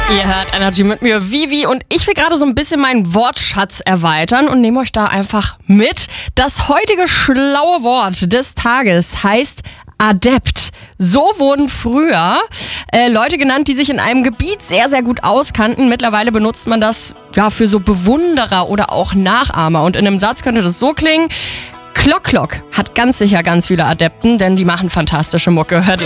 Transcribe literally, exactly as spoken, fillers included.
Ihr hört Energy mit mir, Vivi, und ich will gerade so ein bisschen meinen Wortschatz erweitern und nehme euch da einfach mit. Das heutige schlaue Wort des Tages heißt Adept. So wurden früher äh, Leute genannt, die sich in einem Gebiet sehr, sehr gut auskannten. Mittlerweile benutzt man das ja für so Bewunderer oder auch Nachahmer. Und in einem Satz könnte das so klingen: Klock Klock hat ganz sicher ganz viele Adepten, denn die machen fantastische Mucke. Hört ihr?